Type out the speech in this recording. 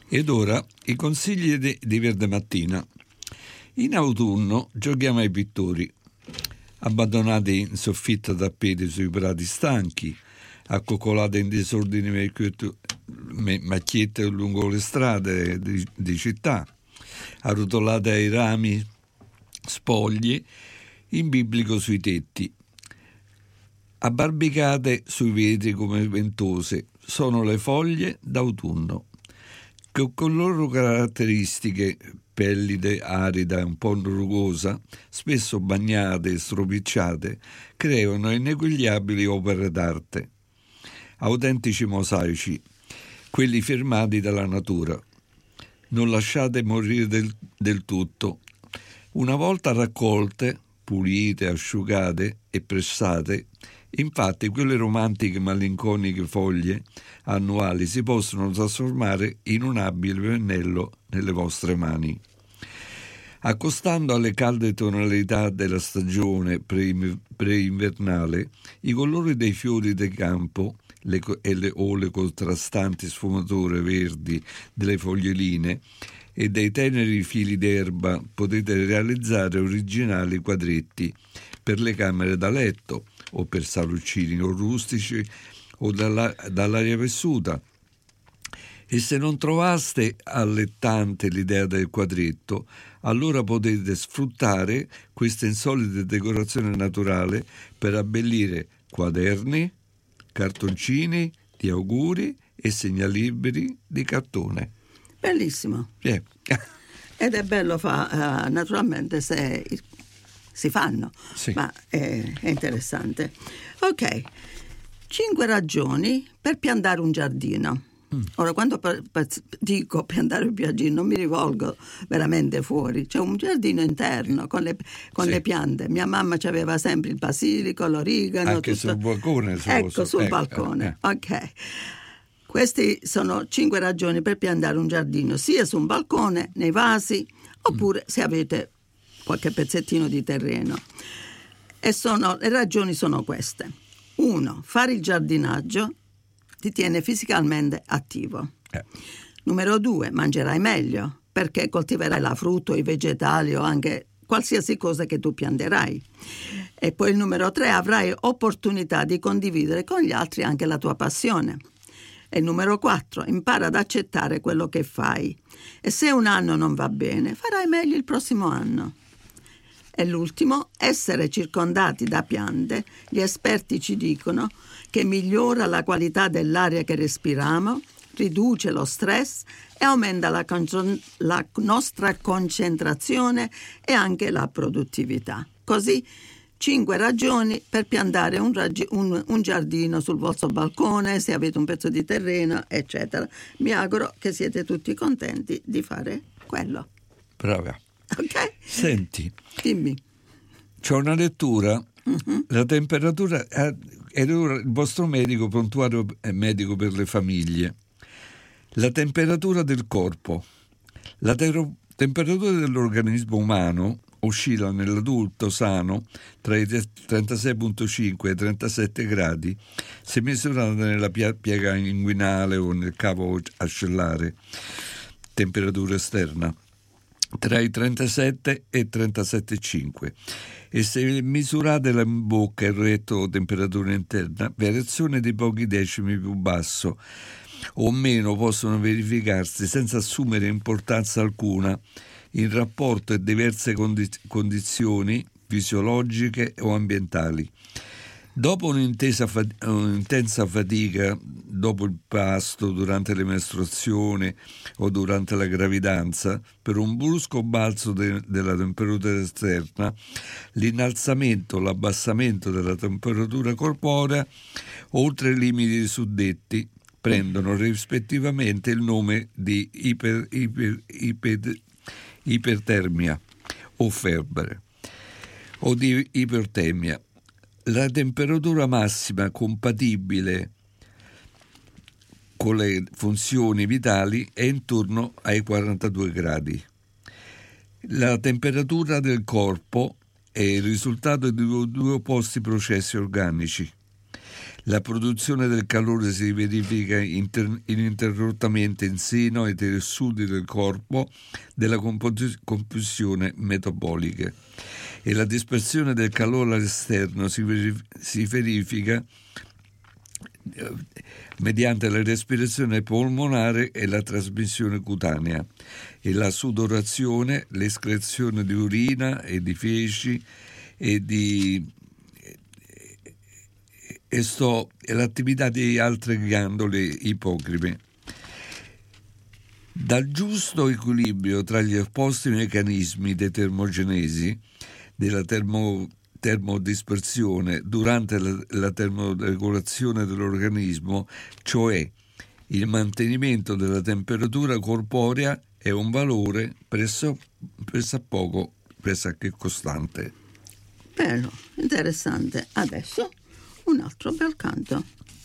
Ed ora i consigli di Verde Mattina. In autunno giochiamo ai pittori, abbandonati in soffitta a piedi sui prati stanchi, accoccolate in disordine macchiette lungo le strade di città, arrotolate ai rami spogli, in biblico sui tetti, abbarbicate sui vetri come ventose, sono le foglie d'autunno, che con loro caratteristiche pellide, arida, un po' rugosa, spesso bagnate e stropicciate, creano ineguagliabili opere d'arte, autentici mosaici, quelli firmati dalla natura. Non lasciate morire del tutto. Una volta raccolte, pulite, asciugate e pressate, infatti quelle romantiche malinconiche foglie annuali si possono trasformare in un abile pennello nelle vostre mani. Accostando alle calde tonalità della stagione pre-invernale, i colori dei fiori del campo o le contrastanti sfumature verdi delle foglioline e dei teneri fili d'erba, potete realizzare originali quadretti per le camere da letto o per saloncini o rustici o dall'aria vissuta. E se non trovaste allettante l'idea del quadretto, allora potete sfruttare questa insolita decorazione naturale per abbellire quaderni, cartoncini di auguri e segnalibri di cartone. Bellissimo. Yeah. Ed è bello naturalmente se si fanno, sì. Ma è interessante. Ok, 5 ragioni per piantare un giardino. Ora, quando dico piantare un giardino, non mi rivolgo veramente fuori. C'è un giardino interno con le piante. Mia mamma aveva sempre il basilico, l'origano. Anche sul balcone. Sul balcone. Ok. Queste sono 5 ragioni per piantare un giardino, sia su un balcone, nei vasi, oppure se avete qualche pezzettino di terreno. Le ragioni sono queste. 1. Fare il giardinaggio ti tiene fisicamente attivo. Numero 2. Mangerai meglio, perché coltiverai la frutta, i vegetali o anche qualsiasi cosa che tu pianterai. E poi il numero 3. Avrai opportunità di condividere con gli altri anche la tua passione. E il numero 4, impara ad accettare quello che fai. E se un anno non va bene, farai meglio il prossimo anno. E l'ultimo, essere circondati da piante. Gli esperti ci dicono che migliora la qualità dell'aria che respiriamo, riduce lo stress e aumenta la nostra concentrazione e anche la produttività. Così 5 ragioni per piantare un giardino sul vostro balcone, se avete un pezzo di terreno, eccetera. Mi auguro che siete tutti contenti di fare quello. Brava. Ok? Senti. Dimmi. C'è una lettura. La temperatura ed ora il vostro medico, prontuario medico per le famiglie. La temperatura del corpo. La temperatura dell'organismo umano oscilla nell'adulto sano tra i 36,5 e i 37 gradi se misurata nella piega inguinale o nel cavo ascellare, temperatura esterna, tra i 37 e i 37,5, e se misurate la bocca e il retto, temperatura interna, variazioni di pochi decimi più basso o meno possono verificarsi senza assumere importanza alcuna in rapporto a diverse condizioni fisiologiche o ambientali. Dopo un'intensa fatica, dopo il pasto, durante le mestruazioni o durante la gravidanza, per un brusco balzo della temperatura esterna, l'innalzamento o l'abbassamento della temperatura corporea oltre i limiti suddetti prendono rispettivamente il nome di ipertermia o febbre o di ipertemia. La temperatura massima compatibile con le funzioni vitali è intorno ai 42 gradi. La temperatura del corpo è il risultato di due opposti processi organici. La produzione del calore si verifica ininterrottamente in seno ai tessuti del corpo della combustione metabolica e la dispersione del calore all'esterno si verifica mediante la respirazione polmonare e la trasmissione cutanea e la sudorazione, l'escrezione di urina e di feci e l'attività di altre ghiandole ipocrime. Dal giusto equilibrio tra gli opposti meccanismi di termogenesi, della termodispersione durante la termoregolazione dell'organismo, cioè il mantenimento della temperatura corporea, è un valore pressoché costante. Bello, interessante. Adesso un altro bel canto.